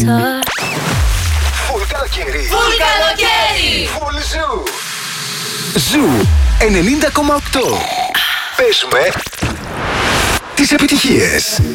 Φουλ καλοκαίρι. Φουλ καλοκαίρι. Φουλ ζου. Ζου 90,8. Παίζουμε τις επιτυχίες.